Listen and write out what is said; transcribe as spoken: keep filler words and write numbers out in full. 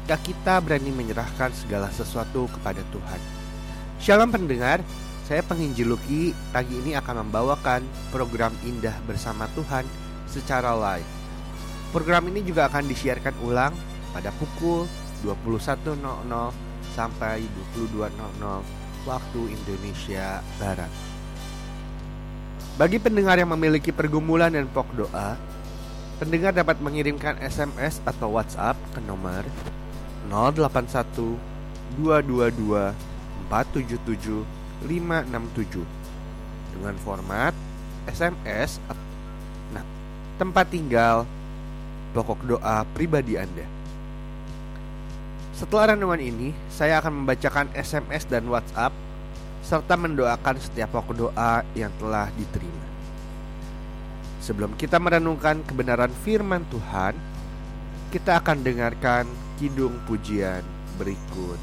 ketika kita berani menyerahkan segala sesuatu kepada Tuhan. Shalom pendengar, saya penginjil Luki pagi ini akan membawakan program Indah Bersama Tuhan secara live. Program ini juga akan disiarkan ulang pada pukul dua puluh satu nol nol sampai dua puluh dua nol nol waktu Indonesia Barat. Bagi pendengar yang memiliki pergumulan dan pokok doa, pendengar dapat mengirimkan S M S atau WhatsApp ke nomor nol delapan satu dua dua dua empat tujuh tujuh lima enam tujuh dengan format S M S, nah, tempat tinggal, pokok doa pribadi Anda. Setelah renungan ini, saya akan membacakan S M S dan WhatsApp serta mendoakan setiap pokok doa yang telah diterima. Sebelum kita merenungkan kebenaran firman Tuhan, kita akan dengarkan kidung pujian berikut